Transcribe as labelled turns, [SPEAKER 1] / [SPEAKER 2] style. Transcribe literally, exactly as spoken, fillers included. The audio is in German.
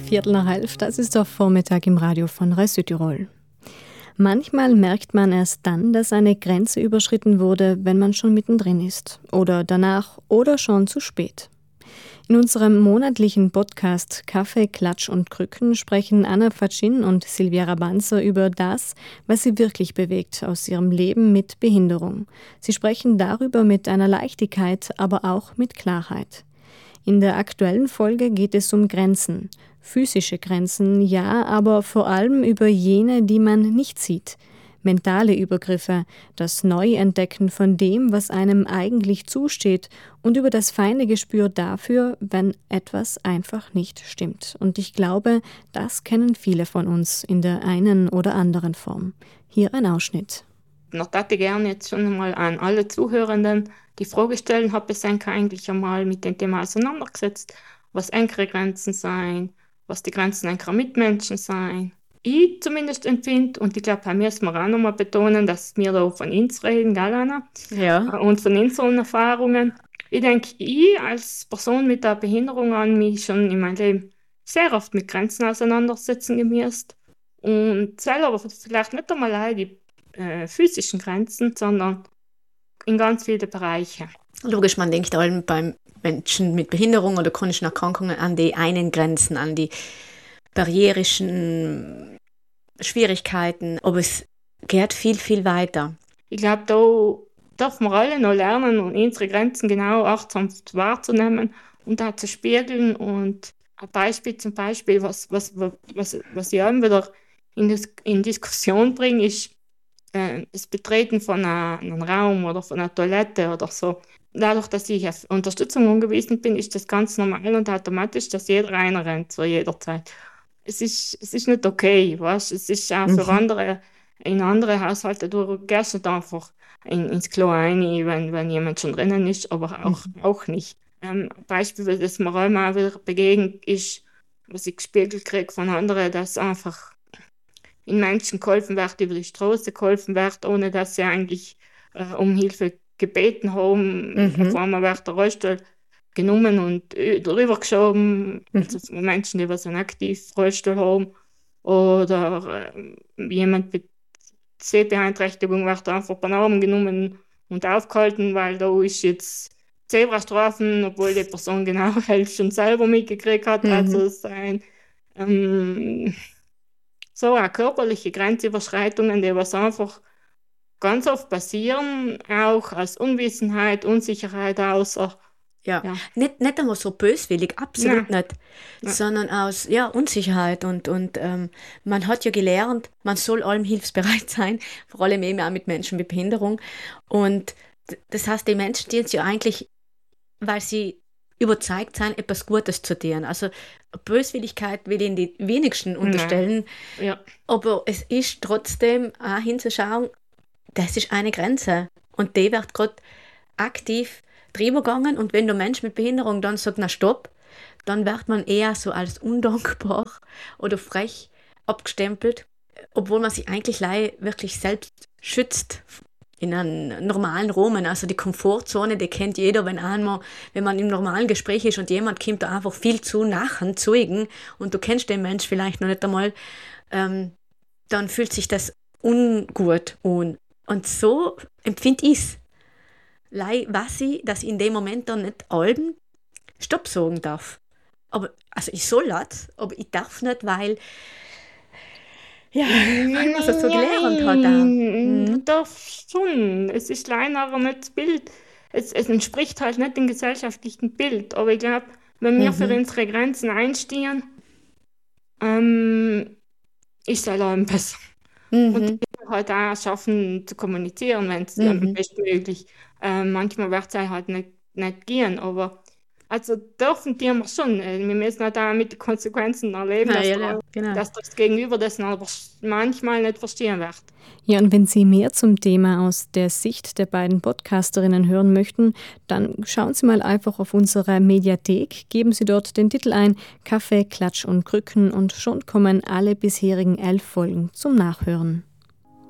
[SPEAKER 1] Viertel nach elf, das ist der Vormittag im Radio von Rai Südtirol. Manchmal merkt man erst dann, dass eine Grenze überschritten wurde, wenn man schon mittendrin ist. Oder danach oder schon zu spät. In unserem monatlichen Podcast Kaffee, Klatsch und Krücken sprechen Anna Fatschin und Silvia Rabanzer über das, was sie wirklich bewegt aus ihrem Leben mit Behinderung. Sie sprechen darüber mit einer Leichtigkeit, aber auch mit Klarheit. In der aktuellen Folge geht es um Grenzen. Physische Grenzen, ja, aber vor allem über jene, die man nicht sieht. Mentale Übergriffe, das Neuentdecken von dem, was einem eigentlich zusteht und über das feine Gespür dafür, wenn etwas einfach nicht stimmt. Und ich glaube, das kennen viele von uns in der einen oder anderen Form. Hier ein Ausschnitt.
[SPEAKER 2] Ich würde gerne jetzt schon mal an alle Zuhörenden die Frage stellen, habe ich sich eigentlich einmal mit dem Thema auseinandergesetzt, was enkere Grenzen sein, was die Grenzen einkerer Mitmenschen sein. Ich zumindest empfinde, und ich glaube, bei mir müssen wir auch nochmal betonen, dass wir da von uns reden, gell, Anna?
[SPEAKER 1] Ja.
[SPEAKER 2] Und von unseren Erfahrungen. Ich denke, ich als Person mit einer Behinderung an mich schon in meinem Leben sehr oft mit Grenzen auseinandersetzen gemusst. Und selber vielleicht nicht einmal allein die äh, physischen Grenzen, sondern in ganz vielen Bereichen.
[SPEAKER 3] Logisch, man denkt allem beim Menschen mit Behinderung oder chronischen Erkrankungen an die einen Grenzen, an die barrierischen Schwierigkeiten, aber es geht viel, viel weiter.
[SPEAKER 2] Ich glaube, da dürfen wir alle noch lernen, und unsere Grenzen genau achtsam wahrzunehmen und da zu spiegeln. Und ein Beispiel zum Beispiel, was, was, was, was ich immer wieder in, Dis- in Diskussion bringe, ist äh, das Betreten von einer, einem Raum oder von einer Toilette oder so. Dadurch, dass ich auf Unterstützung angewiesen bin, ist das ganz normal und automatisch, dass jeder reinrennt zu jeder Zeit. Es ist, es ist nicht okay, weißt? Es ist auch für
[SPEAKER 3] Mhm.
[SPEAKER 2] andere, in anderen Haushalten, du gehst nicht einfach in, ins Klo rein, wenn, wenn jemand schon drinnen ist, aber auch, auch nicht. Ähm, ein Beispiel, das mir auch mal wieder begegnet ist, was ich gespiegelt kriege von anderen, dass einfach in Menschen geholfen wird, über die Straße geholfen wird, ohne dass sie eigentlich äh, um Hilfe gebeten haben.
[SPEAKER 3] Mhm.
[SPEAKER 2] Auf einmal wird der Rollstuhl genommen und äh, drüber geschoben,
[SPEAKER 3] Mhm.
[SPEAKER 2] also von Menschen, die was einen aktiv Rollstuhl haben. Oder äh, jemand mit Sehbeeinträchtigung wird einfach beim Arm genommen und aufgehalten, weil da ist jetzt Zebrastreifen, obwohl die Person genau halt schon selber mitgekriegt hat.
[SPEAKER 3] Mhm.
[SPEAKER 2] Also sein ähm, so auch körperliche Grenzüberschreitungen, die was einfach ganz oft passieren, auch aus Unwissenheit, Unsicherheit außer.
[SPEAKER 3] Ja,
[SPEAKER 2] Ja.
[SPEAKER 3] nicht, nicht einmal so böswillig, absolut nicht,
[SPEAKER 2] Nein.
[SPEAKER 3] sondern aus ja, Unsicherheit und, und ähm, man hat ja gelernt, man soll allem hilfsbereit sein, vor allem eben auch mit Menschen mit Behinderung, und d- das heißt, die Menschen tun es ja eigentlich, weil sie überzeugt sind, etwas Gutes zu tun. Also Böswilligkeit will ihnen die wenigsten unterstellen,
[SPEAKER 2] Ja.
[SPEAKER 3] aber es ist trotzdem auch hinzuschauen, das ist eine Grenze und die wird gerade aktiv drüber gegangen, und wenn der Mensch mit Behinderung dann sagt, na stopp, dann wird man eher so als undankbar oder frech abgestempelt, obwohl man sich eigentlich lei- wirklich selbst schützt in einem normalen Rahmen. Also die Komfortzone, die kennt jeder, wenn einmal, wenn man im normalen Gespräch ist und jemand kommt da einfach viel zu nach an Zeugen und du kennst den Mensch vielleicht noch nicht einmal, ähm, dann fühlt sich das ungut an. Und so empfinde ich es. Lei weiß ich, dass ich in dem Moment dann nicht alben Stopp sagen darf. Aber, also ich soll das, aber ich darf nicht, weil, ja, weil man es so gelernt hat. auch.
[SPEAKER 2] Nein, du
[SPEAKER 3] Mhm.
[SPEAKER 2] darfst schon. Es ist leider aber nicht das Bild. Es, es entspricht halt nicht dem gesellschaftlichen Bild. Aber ich glaube, wenn wir für
[SPEAKER 3] Mhm.
[SPEAKER 2] unsere Grenzen einstehen, ähm, ist es allein besser. Und
[SPEAKER 3] Mhm.
[SPEAKER 2] die halt auch schaffen zu kommunizieren, wenn es
[SPEAKER 3] Mhm.
[SPEAKER 2] am bestmöglich. Ähm, manchmal wird es halt nicht, nicht gehen, aber also dürfen die wir schon. Äh, Wir müssen halt auch mit den Konsequenzen erleben,
[SPEAKER 3] Ja,
[SPEAKER 2] dass,
[SPEAKER 3] ja,
[SPEAKER 2] da,
[SPEAKER 3] ja, genau.
[SPEAKER 2] dass das Gegenüber das aber manchmal nicht verstehen wird.
[SPEAKER 1] Ja, und wenn Sie mehr zum Thema aus der Sicht der beiden Podcasterinnen hören möchten, dann schauen Sie mal einfach auf unsere Mediathek, geben Sie dort den Titel ein, Kaffee, Klatsch und Krücken, und schon kommen alle bisherigen elf Folgen zum Nachhören.